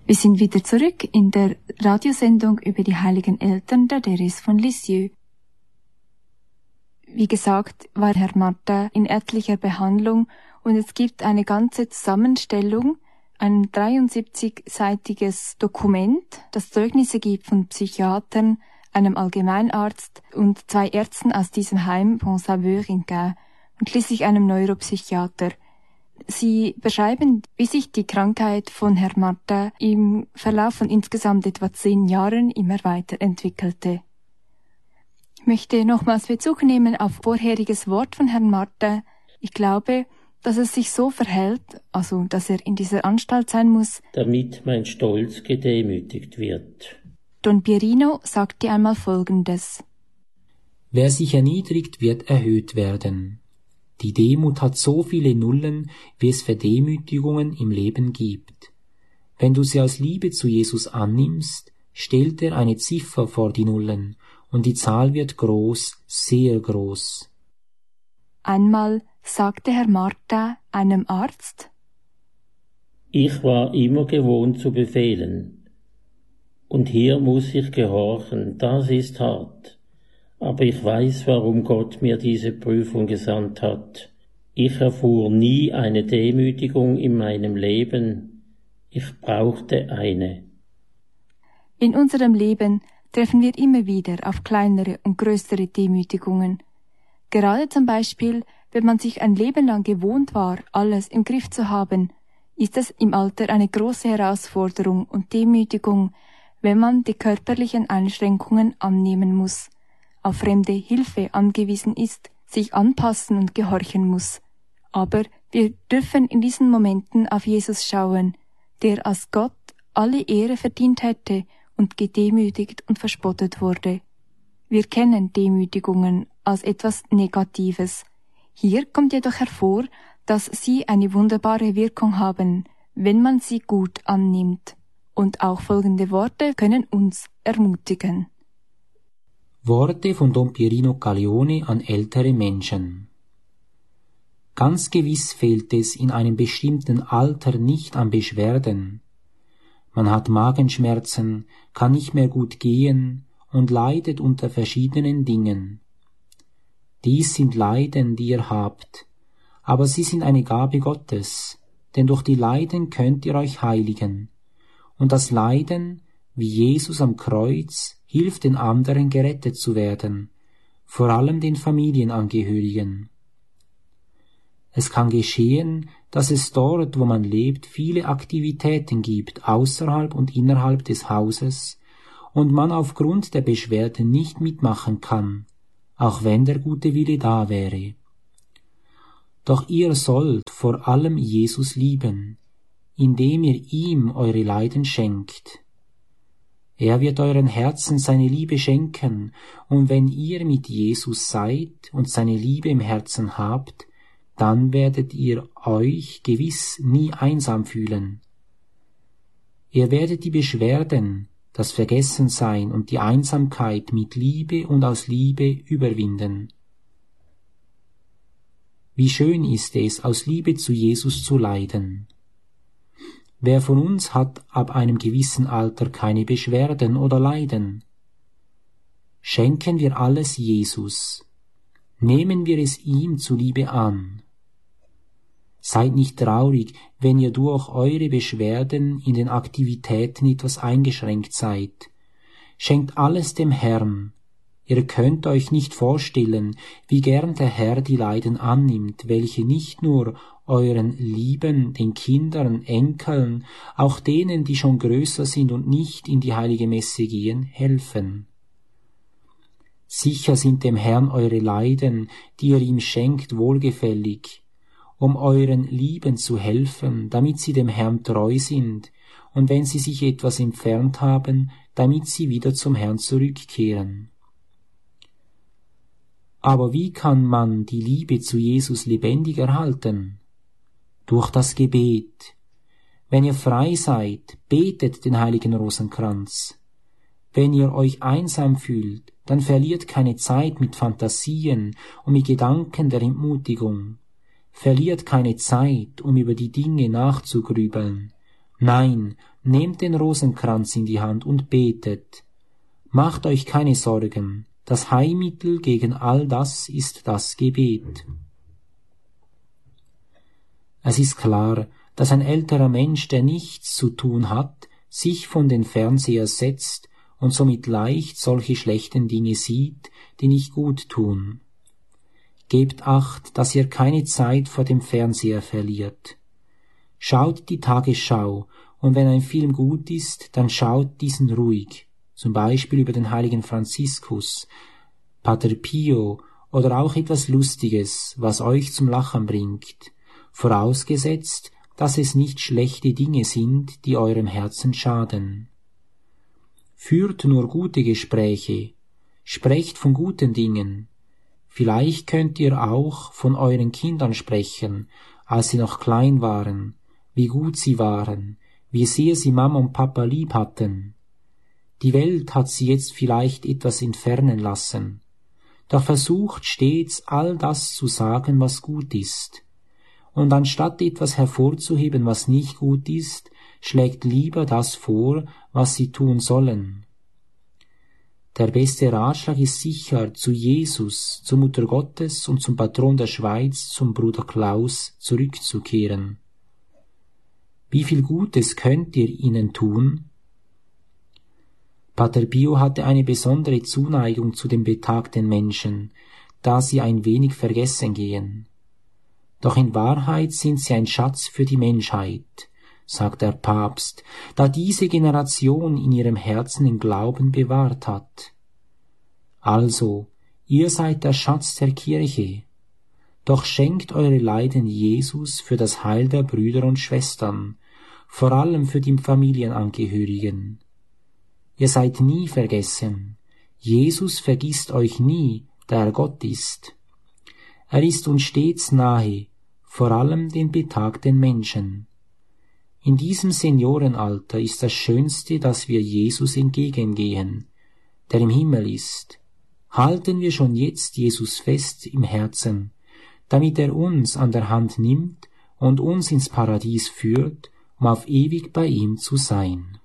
Wir sind wieder zurück in der Radiosendung über die heiligen Eltern der Therese von Lisieux. Wie gesagt, war Herr Martin in ärztlicher Behandlung und es gibt eine ganze Zusammenstellung, ein 73-seitiges Dokument, das Zeugnisse gibt von Psychiatern, einem Allgemeinarzt und 2 Ärzten aus diesem Heim Pont-Sauveur in Caen und schließlich einem Neuropsychiater. Sie beschreiben, wie sich die Krankheit von Herrn Martin im Verlauf von insgesamt etwa 10 Jahren immer weiterentwickelte. Ich möchte nochmals Bezug nehmen auf vorheriges Wort von Herrn Martin. Ich glaube, dass es sich so verhält, also dass er in dieser Anstalt sein muss, damit mein Stolz gedemütigt wird. Don Pierino sagte einmal Folgendes: Wer sich erniedrigt, wird erhöht werden. Die Demut hat so viele Nullen, wie es Verdemütigungen im Leben gibt. Wenn du sie aus Liebe zu Jesus annimmst, stellt er eine Ziffer vor die Nullen, und die Zahl wird groß, sehr groß. Einmal sagte Herr Martin einem Arzt: Ich war immer gewohnt zu befehlen, und hier muss ich gehorchen, das ist hart. Aber ich weiß, warum Gott mir diese Prüfung gesandt hat. Ich erfuhr nie eine Demütigung in meinem Leben. Ich brauchte eine. In unserem Leben treffen wir immer wieder auf kleinere und größere Demütigungen. Gerade zum Beispiel, wenn man sich ein Leben lang gewohnt war, alles im Griff zu haben, ist es im Alter eine große Herausforderung und Demütigung, wenn man die körperlichen Einschränkungen annehmen muss, auf fremde Hilfe angewiesen ist, sich anpassen und gehorchen muss. Aber wir dürfen in diesen Momenten auf Jesus schauen, der als Gott alle Ehre verdient hätte und gedemütigt und verspottet wurde. Wir kennen Demütigungen als etwas Negatives. Hier kommt jedoch hervor, dass sie eine wunderbare Wirkung haben, wenn man sie gut annimmt. Und auch folgende Worte können uns ermutigen. Worte von Don Pierino Caglione an ältere Menschen. Ganz gewiss fehlt es in einem bestimmten Alter nicht an Beschwerden. Man hat Magenschmerzen, kann nicht mehr gut gehen und leidet unter verschiedenen Dingen. Dies sind Leiden, die ihr habt, aber sie sind eine Gabe Gottes, denn durch die Leiden könnt ihr euch heiligen. Und das Leiden, wie Jesus am Kreuz, hilft den anderen gerettet zu werden, vor allem den Familienangehörigen. Es kann geschehen, dass es dort, wo man lebt, viele Aktivitäten gibt, außerhalb und innerhalb des Hauses, und man aufgrund der Beschwerden nicht mitmachen kann, auch wenn der gute Wille da wäre. Doch ihr sollt vor allem Jesus lieben, indem ihr ihm eure Leiden schenkt. Er wird euren Herzen seine Liebe schenken, und wenn ihr mit Jesus seid und seine Liebe im Herzen habt, dann werdet ihr euch gewiss nie einsam fühlen. Ihr werdet die Beschwerden, das Vergessensein und die Einsamkeit mit Liebe und aus Liebe überwinden. Wie schön ist es, aus Liebe zu Jesus zu leiden. Wer von uns hat ab einem gewissen Alter keine Beschwerden oder Leiden? Schenken wir alles Jesus. Nehmen wir es ihm zuliebe an. Seid nicht traurig, wenn ihr durch eure Beschwerden in den Aktivitäten etwas eingeschränkt seid. Schenkt alles dem Herrn. Ihr könnt euch nicht vorstellen, wie gern der Herr die Leiden annimmt, welche nicht nur euren Lieben, den Kindern, Enkeln, auch denen, die schon größer sind und nicht in die heilige Messe gehen, helfen. Sicher sind dem Herrn eure Leiden, die ihr ihm schenkt, wohlgefällig, um euren Lieben zu helfen, damit sie dem Herrn treu sind, und wenn sie sich etwas entfernt haben, damit sie wieder zum Herrn zurückkehren. Aber wie kann man die Liebe zu Jesus lebendig erhalten? Durch das Gebet. Wenn ihr frei seid, betet den heiligen Rosenkranz. Wenn ihr euch einsam fühlt, dann verliert keine Zeit mit Fantasien und mit Gedanken der Entmutigung. Verliert keine Zeit, um über die Dinge nachzugrübeln. Nein, nehmt den Rosenkranz in die Hand und betet. Macht euch keine Sorgen, das Heilmittel gegen all das ist das Gebet. Es ist klar, dass ein älterer Mensch, der nichts zu tun hat, sich von den Fernseher setzt und somit leicht solche schlechten Dinge sieht, die nicht gut tun. Gebt Acht, dass ihr keine Zeit vor dem Fernseher verliert. Schaut die Tagesschau, und wenn ein Film gut ist, dann schaut diesen ruhig, zum Beispiel über den heiligen Franziskus, Pater Pio oder auch etwas Lustiges, was euch zum Lachen bringt, vorausgesetzt, dass es nicht schlechte Dinge sind, die eurem Herzen schaden. Führt nur gute Gespräche, sprecht von guten Dingen. Vielleicht könnt ihr auch von euren Kindern sprechen, als sie noch klein waren, wie gut sie waren, wie sehr sie Mama und Papa lieb hatten. Die Welt hat sie jetzt vielleicht etwas entfernen lassen, doch versucht stets all das zu sagen, was gut ist. Und anstatt etwas hervorzuheben, was nicht gut ist, schlägt lieber das vor, was sie tun sollen. Der beste Ratschlag ist sicher, zu Jesus, zur Mutter Gottes und zum Patron der Schweiz, zum Bruder Klaus, zurückzukehren. Wie viel Gutes könnt ihr ihnen tun? Pater Pio hatte eine besondere Zuneigung zu den betagten Menschen, da sie ein wenig vergessen gehen. Doch in Wahrheit sind sie ein Schatz für die Menschheit, sagt der Papst, da diese Generation in ihrem Herzen den Glauben bewahrt hat. Also, ihr seid der Schatz der Kirche, doch schenkt eure Leiden Jesus für das Heil der Brüder und Schwestern, vor allem für die Familienangehörigen. Ihr seid nie vergessen. Jesus vergisst euch nie, da er Gott ist. Er ist uns stets nahe, vor allem den betagten Menschen. In diesem Seniorenalter ist das Schönste, dass wir Jesus entgegengehen, der im Himmel ist. Halten wir schon jetzt Jesus fest im Herzen, damit er uns an der Hand nimmt und uns ins Paradies führt, um auf ewig bei ihm zu sein.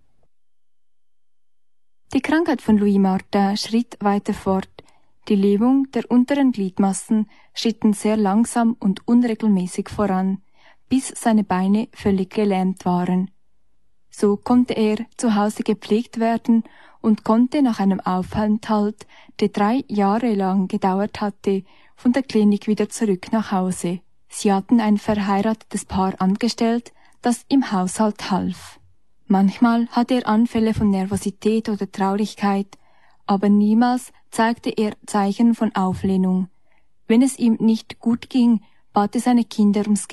Die Krankheit von Louis Martin schritt weiter fort. Die Lähmung der unteren Gliedmaßen schritten sehr langsam und unregelmäßig voran, bis seine Beine völlig gelähmt waren. So konnte er zu Hause gepflegt werden und konnte nach einem Aufenthalt, der 3 Jahre lang gedauert hatte, von der Klinik wieder zurück nach Hause. Sie hatten ein verheiratetes Paar angestellt, das im Haushalt half. Manchmal hatte er Anfälle von Nervosität oder Traurigkeit, aber niemals zeigte er Zeichen von Auflehnung. Wenn es ihm nicht gut ging, bat er seine Kinder ums